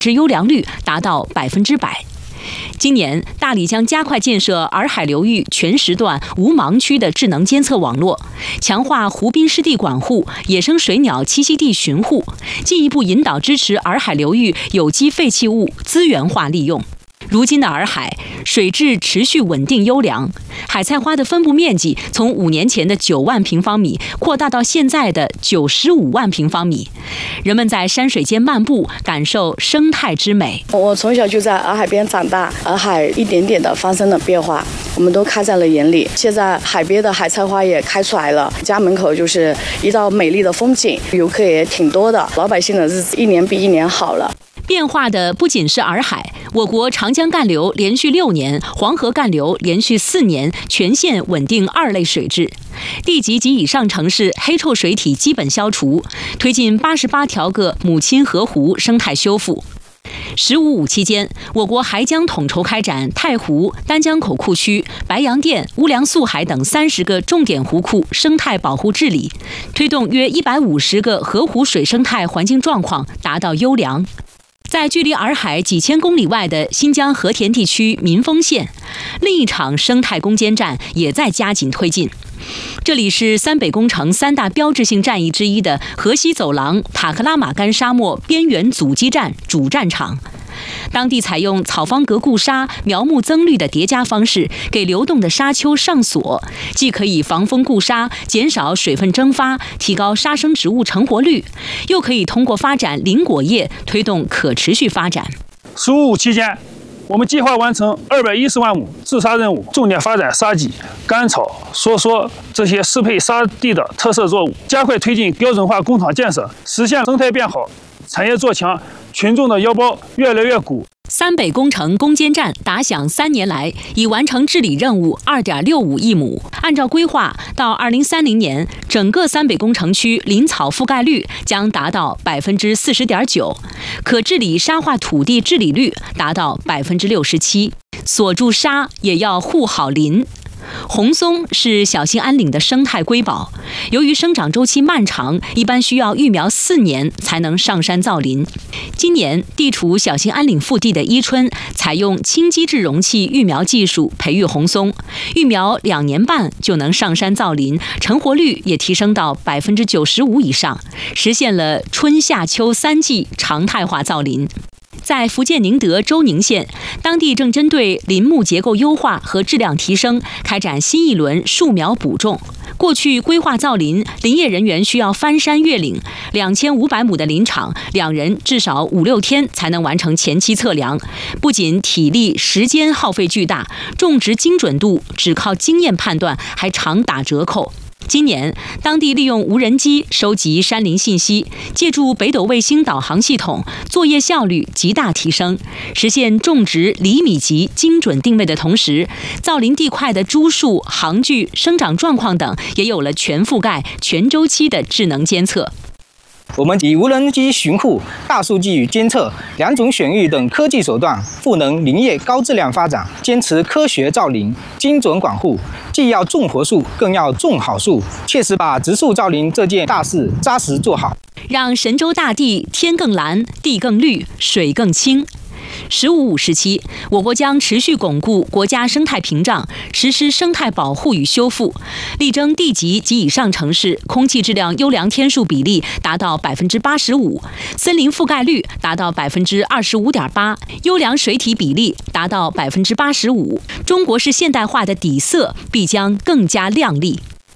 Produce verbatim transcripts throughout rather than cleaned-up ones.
之优良率达到百分之百。今年，大理将加快建设洱海流域全时段无盲区的智能监测网络，强化湖滨湿地管护、野生水鸟栖息地巡护，进一步引导支持洱海流域有机废弃物资源化利用。如今的洱海水质持续稳定优良，海菜花的分布面积从五年前的九万平方米扩大到现在的九十五万平方米。人们在山水间漫步，感受生态之美。 我从小就在洱海边长大，洱海一点点的发生了变化，我们都看在了眼里。现在海边的海菜花也开出来了，家门口就是一道美丽的风景，游客也挺多的，老百姓的日子一年比一年好了。 变化的不仅是洱海，我国长江干流连续六年，黄河干流连续四年全线稳定二类水质，地级及以上城市黑臭水体基本消除，推进八十八条个母亲河湖生态修复。十五五期间，我国还将统筹开展太湖、丹江口库区、白洋淀、乌梁素海等三十个重点湖库生态保护治理，推动约一百五十个河湖水生态环境状况达到优良。在距离洱海几千公里外的新疆和田地区民丰县，另一场生态攻坚战也在加紧推进。这里是三北工程三大标志性战役之一的河西走廊塔克拉玛干沙漠边缘阻击战主战场。当地采用草方格固沙、苗木增绿的叠加方式，给流动的沙丘上锁，既可以防风固沙，减少水分蒸发，提高沙生植物成活率，又可以通过发展林果业推动可持续发展。 十五期间，我们计划完成二百一十万亩治沙任务，重点发展沙棘、甘草、梭梭这些适配沙地的特色作物，加快推进标准化工厂建设，实现生态变好、产业做强，群众的腰包越来越鼓。 三北工程攻坚战打响三年来，已完成治理任务二点六五亿亩。按照规划，到二零三零年，整个三北工程区林草覆盖率将达到百分之四十点九，可治理沙化土地治理率达到百分之六十七。锁住沙也要护好林。红松是小兴安岭的生态瑰宝，由于生长周期漫长，一般需要育苗四年才能上山造林。今年，地处小兴安岭腹地的伊春，采用轻基质容器育苗技术培育红松，育苗两年半就能上山造林，成活率也提升到百分之九十五以上，实现了春夏秋三季常态化造林。在福建宁德周宁县，当地正针对林木结构优化和质量提升，开展新一轮树苗补种。过去规划造林，林业人员需要翻山越岭，两千五百亩的林场，两人至少五六天才能完成前期测量，不仅体力、时间耗费巨大，种植精准度只靠经验判断还常打折扣。今年，当地利用无人机收集山林信息，借助北斗卫星导航系统，作业效率极大提升，实现种植厘米级精准定位的同时，造林地块的株数、行距、生长状况等也有了全覆盖、全周期的智能监测。 我们以无人机巡护、大数据监测、两种选育等科技手段，赋能林业高质量发展，坚持科学造林、精准管护，既要种活树，更要种好树，切实把植树造林这件大事扎实做好， 让神州大地天更蓝、地更绿、水更清。十五五时期，我国将持续巩固国家生态屏障，实施生态保护与修复，力争地级及以上城市空气质量优良天数比例达到百分之八十五，森林覆盖率达到百分之二十五点八，优良水体比例达到百分之八十五。中国式现代化的底色必将更加亮丽。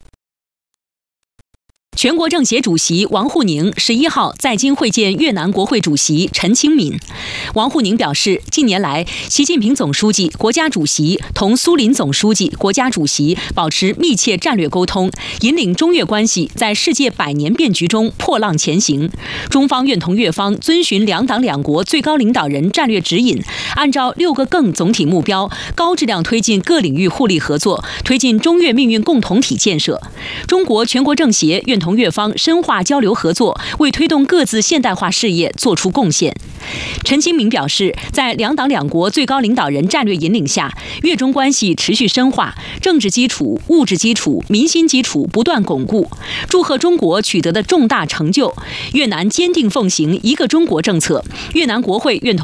全国政协主席王沪宁十一号在京会见越南国会主席陈清敏。王沪宁表示，近年来，习近平总书记、国家主席同苏林总书记、国家主席保持密切战略沟通，引领中越关系在世界百年变局中破浪前行。中方愿同越方遵循两党两国最高领导人战略指引，按照六个更总体目标，高质量推进各领域互利合作，推进中越命运共同体建设。中国全国政协愿同同越方深化交流合作，为推动各自现代化事业做出贡献。陈清明表示，在两党两国最高领导人战略引领下，越中关系持续深化，政治基础、物质基础、民心基础不断巩固，祝贺中国取得的重大成就。越南坚定奉行一个中国政策，越南国会愿同